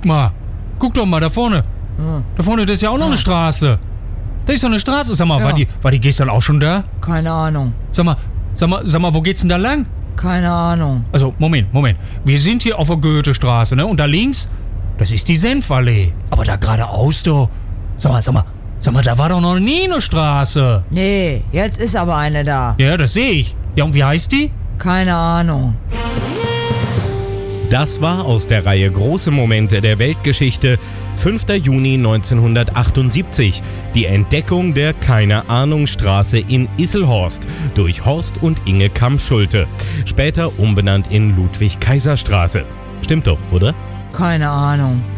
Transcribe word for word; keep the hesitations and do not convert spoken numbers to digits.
guck mal. Guck doch mal, da vorne. Hm. Da vorne, das ist ja auch noch Ah. eine Straße. Da ist doch eine Straße. Sag mal, Ja. war die, war die gestern auch schon da? Keine Ahnung. Sag mal, sag mal, sag mal, wo geht's denn da lang? Keine Ahnung. Also, Moment, Moment. Wir sind hier auf der Goethestraße, ne? Und da links, das ist die Senfallee. Aber da geradeaus, doch. Sag mal, sag mal, sag mal, da war doch noch nie eine Straße. Nee, jetzt ist aber eine da. Ja, das sehe ich. Ja, und wie heißt die? Keine Ahnung. Das war aus der Reihe Große Momente der Weltgeschichte, fünfter Juni neunzehnhundertachtundsiebzig, die Entdeckung der Keine-Ahnung-Straße in Isselhorst durch Horst und Inge Kamm-Schulte, später umbenannt in Ludwig-Kaiser-Straße. Stimmt doch, oder? Keine Ahnung.